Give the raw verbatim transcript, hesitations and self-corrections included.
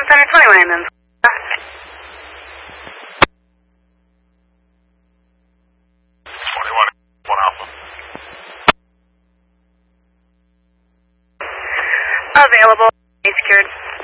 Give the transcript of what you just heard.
Center twenty-one and then. twenty-one, one Alpha. Available, secured.